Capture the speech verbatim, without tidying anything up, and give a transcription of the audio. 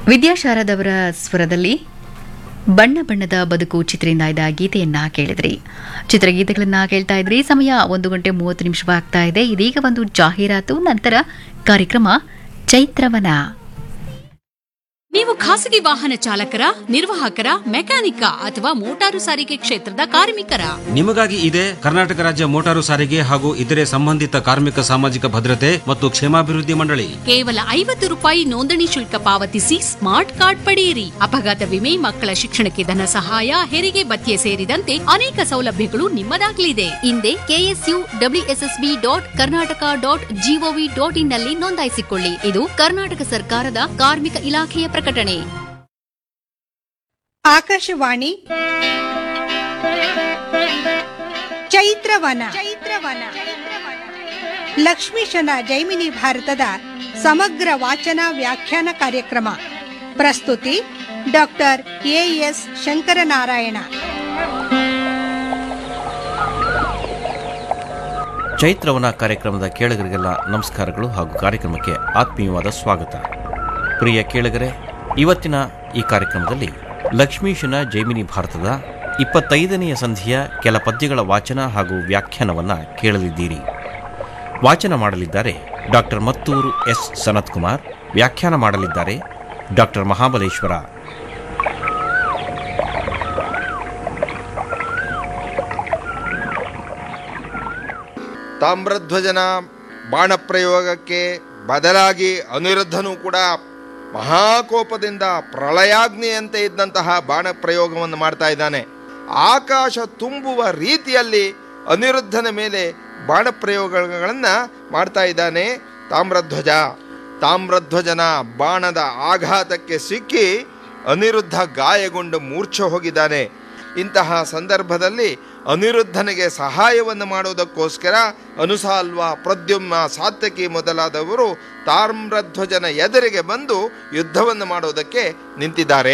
ವಿದ್ಯಾಶಾರದವರ ಸ್ವರದಲ್ಲಿ ಬಣ್ಣ ಬಣ್ಣದ ಬದುಕು ಚಿತ್ರದಿಂದ ಇದ್ದ ಗೀತೆಯನ್ನ ಕೇಳಿದ್ರಿ. ಚಿತ್ರಗೀತೆಗಳನ್ನ ಕೇಳ್ತಾ ಇದ್ರಿ. ಸಮಯ ಒಂದು ಗಂಟೆ ಮೂವತ್ತು ನಿಮಿಷವಾಗ್ತಾ ಇದೆ. ಇದೀಗ ಒಂದು ಜಾಹೀರಾತು, ನಂತರ ಕಾರ್ಯಕ್ರಮ ಚೈತ್ರವನ. ನೀವು ಖಾಸಗಿ ವಾಹನ ಚಾಲಕರ, ನಿರ್ವಾಹಕರ, ಮೆಕ್ಯಾನಿಕ ಅಥವಾ ಮೋಟಾರು ಸಾರಿಗೆ ಕ್ಷೇತ್ರದ ಕಾರ್ಮಿಕರ? ನಿಮಗಾಗಿ ಇದೆ ಕರ್ನಾಟಕ ರಾಜ್ಯ ಮೋಟಾರು ಸಾರಿಗೆ ಹಾಗೂ ಇತರೆ ಸಂಬಂಧಿತ ಕಾರ್ಮಿಕ ಸಾಮಾಜಿಕ ಭದ್ರತೆ ಮತ್ತು ಕ್ಷೇಮಾಭಿವೃದ್ಧಿ ಮಂಡಳಿ. ಕೇವಲ ಐವತ್ತು ರೂಪಾಯಿ ನೋಂದಣಿ ಶುಲ್ಕ ಪಾವತಿಸಿ ಸ್ಮಾರ್ಟ್ ಕಾರ್ಡ್ ಪಡೆಯಿರಿ. ಅಪಘಾತ ವಿಮೆ, ಮಕ್ಕಳ ಶಿಕ್ಷಣಕ್ಕೆ ಧನ ಸಹಾಯ, ಹೆರಿಗೆ ಭತ್ಯೆ ಸೇರಿದಂತೆ ಅನೇಕ ಸೌಲಭ್ಯಗಳು ನಿಮ್ಮದಾಗಲಿದೆ. ಹಿಂದೆ KSU WSSB dot Karnataka dot gov dot in ನಲ್ಲಿ ನೋಂದಾಯಿಸಿಕೊಳ್ಳಿ. ಇದು ಕರ್ನಾಟಕ ಸರ್ಕಾರದ ಕಾರ್ಮಿಕ ಇಲಾಖೆಯ ಪ್ರಕಟಣೆ. ಆಕಾಶವಾಣಿ ಚೈತ್ರವನ. ಚೈತ್ರವನ ಲಕ್ಷ್ಮೀಶನ ಜೈಮಿನಿ ಭಾರತದ ಸಮಗ್ರ ವಾಚನ ವ್ಯಾಖ್ಯಾನ ಕಾರ್ಯಕ್ರಮ. ಪ್ರಸ್ತುತಿ ಡಾಕ್ಟರ್ ಎಎಸ್ ಶಂಕರನಾರಾಯಣ. ಚೈತ್ರವನ ಕಾರ್ಯಕ್ರಮದ ಕೇಳುಗರಿಗೆಲ್ಲ ನಮಸ್ಕಾರಗಳು ಹಾಗೂ ಕಾರ್ಯಕ್ರಮಕ್ಕೆ ಆತ್ಮೀಯವಾದ ಸ್ವಾಗತ. ಪ್ರಿಯ ಕೇಳುಗರೆ, ಇವತ್ತಿನ ಈ ಕಾರ್ಯಕ್ರಮದಲ್ಲಿ ಲಕ್ಷ್ಮೀಶನ ಜೈಮಿನಿ ಭಾರತದ ಇಪ್ಪತ್ತೈದನೆಯ ಸಂಧಿಯ ಕೆಲ ಪದ್ಯಗಳ ವಾಚನ ಹಾಗೂ ವ್ಯಾಖ್ಯಾನವನ್ನು ಕೇಳಲಿದ್ದೀರಿ. ವಾಚನ ಮಾಡಲಿದ್ದಾರೆ ಡಾಕ್ಟರ್ ಮತ್ತೂರು ಎಸ್ ಸನತ್ ಕುಮಾರ್. ವ್ಯಾಖ್ಯಾನ ಮಾಡಲಿದ್ದಾರೆ ಡಾಕ್ಟರ್ ಮಹಾಬಲೇಶ್ವರ. ತಾಮ್ರಧ್ವಜನ ಬಾಣಪ್ರಯೋಗಕ್ಕೆ ಬದಲಾಗಿ ಅನಿರುದ್ಧನೂ ಕೂಡ ಮಹಾಕೋಪದಿಂದ ಪ್ರಳಯಾಗ್ನಿಯಂತೆ ಇದ್ದಂತಹ ಬಾಣ ಪ್ರಯೋಗವನ್ನು ಮಾಡ್ತಾ ಇದ್ದಾನೆ. ಆಕಾಶ ತುಂಬುವ ರೀತಿಯಲ್ಲಿ ಅನಿರುದ್ಧನ ಮೇಲೆ ಬಾಣ ಪ್ರಯೋಗಗಳನ್ನು ಮಾಡ್ತಾ ಇದ್ದಾನೆ ತಾಮ್ರಧ್ವಜ. ತಾಮ್ರಧ್ವಜನ ಬಾಣದ ಆಘಾತಕ್ಕೆ ಸಿಕ್ಕಿ ಅನಿರುದ್ಧ ಗಾಯಗೊಂಡು ಮೂರ್ಛೆ ಹೋಗಿದ್ದಾನೆ. ಇಂತಹ ಸಂದರ್ಭದಲ್ಲಿ ಅನಿರುದ್ಧನಿಗೆ ಸಹಾಯವನ್ನು ಮಾಡುವುದಕ್ಕೋಸ್ಕರ ಅನುಸಾಲ್ವ, ಪ್ರದ್ಯುಮ್ನ, ಸಾತ್ಯಕಿ ಮೊದಲಾದವರು ತಾಮ್ರಧ್ವಜನ ಎದುರಿಗೆ ಬಂದು ಯುದ್ಧವನ್ನು ಮಾಡುವುದಕ್ಕೆ ನಿಂತಿದ್ದಾರೆ.